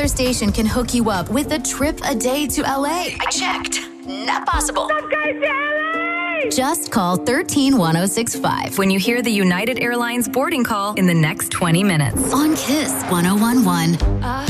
other station can hook you up with a trip a day to LA. I checked. Not possible. Just call 131065 when you hear the United Airlines boarding call in the next 20 minutes. on Kiss 1011.